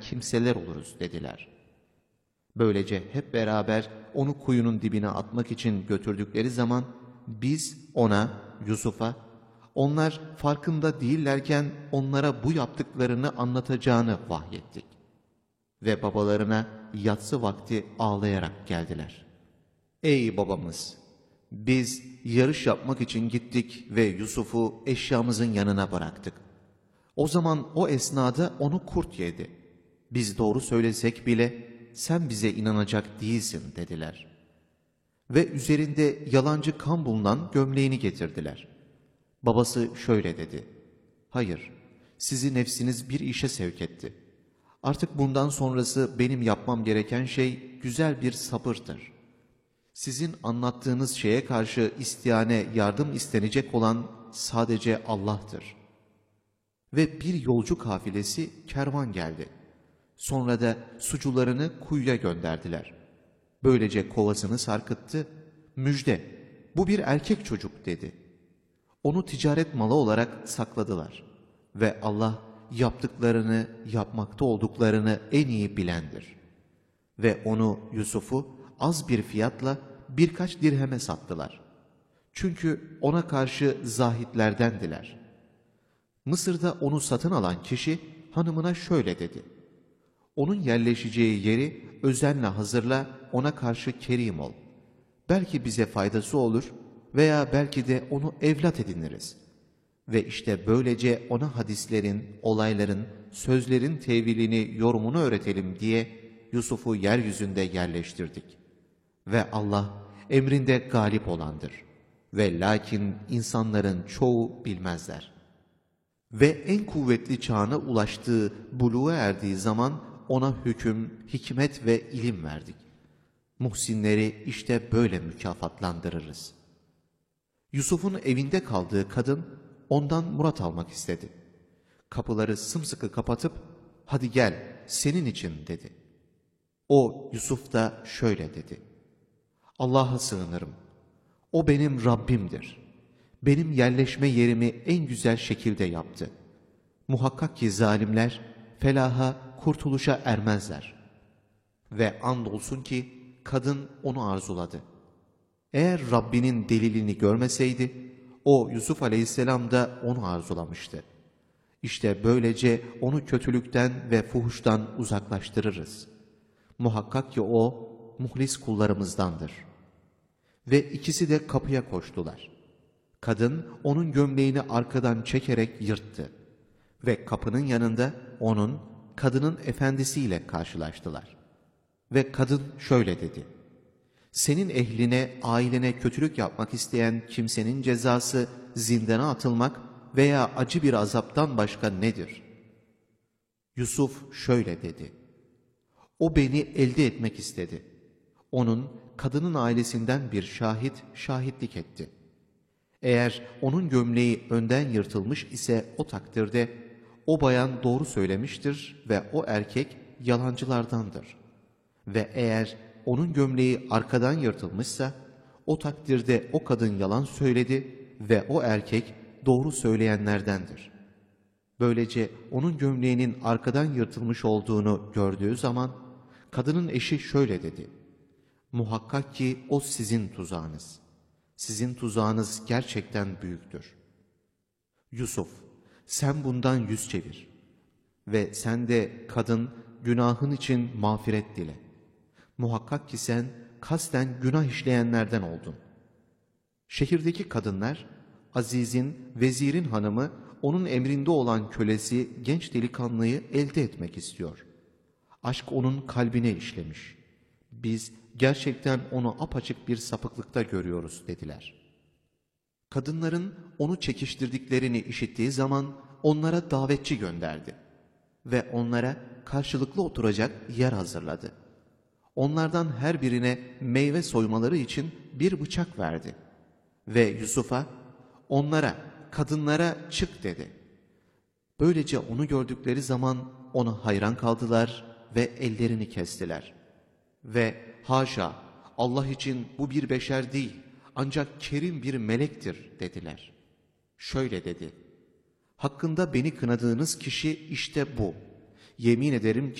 kimseler oluruz dediler. Böylece hep beraber onu kuyunun dibine atmak için götürdükleri zaman biz ona, Yusuf'a, onlar farkında değillerken onlara bu yaptıklarını anlatacağını vahyettik. Ve babalarına yatsı vakti ağlayarak geldiler. Ey babamız! Biz yarış yapmak için gittik ve Yusuf'u eşyamızın yanına bıraktık. O zaman o esnada onu kurt yedi. Biz doğru söylesek bile sen bize inanacak değilsin dediler. Ve üzerinde yalancı kan bulunan gömleğini getirdiler. Babası şöyle dedi: hayır, sizi nefsiniz bir işe sevk etti. Artık bundan sonrası benim yapmam gereken şey güzel bir sabırdır. Sizin anlattığınız şeye karşı istiyane yardım istenecek olan sadece Allah'tır. Ve bir yolcu kafilesi kervan geldi. Sonra da sucularını kuyuya gönderdiler. Böylece kovasını sarkıttı. Müjde, bu bir erkek çocuk dedi. Onu ticaret malı olarak sakladılar. Ve Allah yaptıklarını, yapmakta olduklarını en iyi bilendir. Ve onu, Yusuf'u az bir fiyatla birkaç dirheme sattılar. Çünkü ona karşı zahitlerdendiler. Mısır'da onu satın alan kişi hanımına şöyle dedi: onun yerleşeceği yeri özenle hazırla, ona karşı kerim ol. Belki bize faydası olur veya belki de onu evlat ediniriz. Ve işte böylece ona hadislerin, olayların, sözlerin tevilini, yorumunu öğretelim diye Yusuf'u yeryüzünde yerleştirdik. Ve Allah emrinde galip olandır. Ve lakin insanların çoğu bilmezler. Ve en kuvvetli çağına ulaştığı, buluğa erdiği zaman ona hüküm, hikmet ve ilim verdik. Muhsinleri işte böyle mükafatlandırırız. Yusuf'un evinde kaldığı kadın ondan murat almak istedi. Kapıları sımsıkı kapatıp hadi gel senin için dedi. O Yusuf da şöyle dedi: Allah'a sığınırım. O benim Rabbimdir. Benim yerleşme yerimi en güzel şekilde yaptı. Muhakkak ki zalimler felaha, kurtuluşa ermezler. Ve andolsun ki kadın onu arzuladı. Eğer Rabbinin delilini görmeseydi, o Yusuf aleyhisselam da onu arzulamıştı. İşte böylece onu kötülükten ve fuhuştan uzaklaştırırız. Muhakkak ki o muhlis kullarımızdandır. Ve ikisi de kapıya koştular. Kadın onun gömleğini arkadan çekerek yırttı. Ve kapının yanında onun, kadının efendisiyle karşılaştılar. Ve kadın şöyle dedi: senin ehline, ailene kötülük yapmak isteyen kimsenin cezası zindana atılmak veya acı bir azaptan başka nedir? Yusuf şöyle dedi: o beni elde etmek istedi. Onun, kadının ailesinden bir şahit şahitlik etti. Eğer onun gömleği önden yırtılmış ise o takdirde o bayan doğru söylemiştir ve o erkek yalancılardandır. Ve eğer onun gömleği arkadan yırtılmışsa o takdirde o kadın yalan söyledi ve o erkek doğru söyleyenlerdendir. Böylece onun gömleğinin arkadan yırtılmış olduğunu gördüğü zaman kadının eşi şöyle dedi: muhakkak ki o sizin tuzağınız. Sizin tuzağınız gerçekten büyüktür. Yusuf, sen bundan yüz çevir ve sen de kadın günahın için mağfiret dile. Muhakkak ki sen kasten günah işleyenlerden oldun. Şehirdeki kadınlar, Aziz'in, vezirin hanımı, onun emrinde olan kölesi genç delikanlıyı elde etmek istiyor. Aşk onun kalbine işlemiş. Biz gerçekten onu apaçık bir sapıklıkta görüyoruz dediler. Kadınların onu çekiştirdiklerini işittiği zaman onlara davetçi gönderdi ve onlara karşılıklı oturacak yer hazırladı. Onlardan her birine meyve soymaları için bir bıçak verdi ve Yusuf'a, onlara, kadınlara çık dedi. Böylece onu gördükleri zaman ona hayran kaldılar ve ellerini kestiler. Ve haşa, Allah için bu bir beşer değil, ancak kerim bir melektir dediler. Şöyle dedi: hakkında beni kınadığınız kişi işte bu. Yemin ederim ki